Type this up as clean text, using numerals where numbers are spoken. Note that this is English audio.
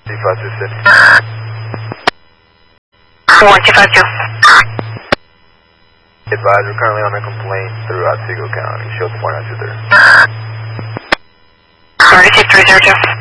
2526. 1252. Advise, we're currently on a complaint throughout Otsego County. Show 4923. 3630.